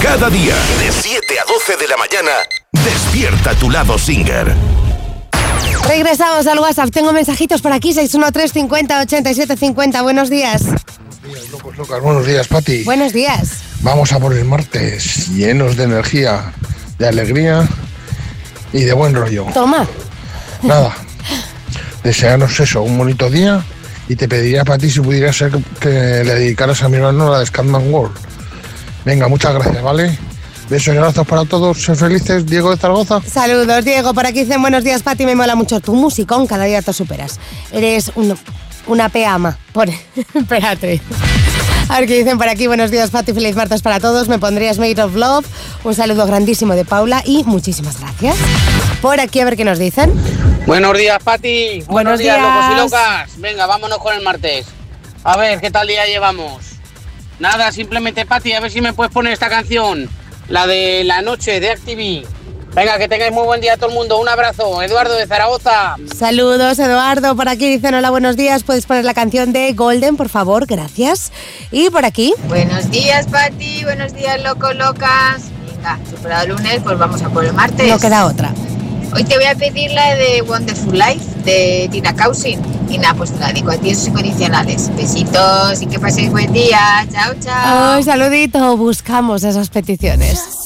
Cada día, de 7 a 12 de la mañana, despierta tu lado singer. Regresamos al WhatsApp. Tengo mensajitos por aquí, 613 50 87 50. Buenos días. Buenos días, locos, locas. Buenos días, Pati. Buenos días. Vamos a por el martes, llenos de energía, de alegría y de buen rollo. Toma. Nada, desearnos eso, un bonito día, y te pediría, Pati, si pudiera ser que le dedicaras a mi hermano la de Scatman World. Venga, muchas gracias, ¿vale? Besos y abrazos para todos, ser felices. Diego de Zaragoza. Saludos, Diego. Por aquí dicen buenos días, Pati. Me mola mucho tu musicón, cada día te superas. Eres una peama. Espérate. A ver qué dicen por aquí. Buenos días, Pati. Feliz martes para todos. Me pondrías Made of Love. Un saludo grandísimo de Paula y muchísimas gracias. Por aquí a ver qué nos dicen. Buenos días, Pati. Buenos días, locos y locas. Venga, vámonos con el martes. A ver, ¿qué tal día llevamos? Nada, simplemente, Pati, a ver si me puedes poner esta canción. La de La Noche, de Activi. Venga, que tengáis muy buen día a todo el mundo. Un abrazo. Eduardo de Zaragoza. Saludos, Eduardo. Por aquí dicen hola, buenos días. Puedes poner la canción de Golden, por favor, gracias. Y por aquí. Buenos días, Pati. Buenos días, locos, locas. Venga, superado el lunes, pues vamos a por el martes. No queda otra. Hoy te voy a pedir la de Wonderful Life, de Tina Cousin. Y nada, pues te la dedico a ti, esos incondicionales. Besitos y que paséis buen día. Chao, chao. Un saludito. Buscamos esas peticiones.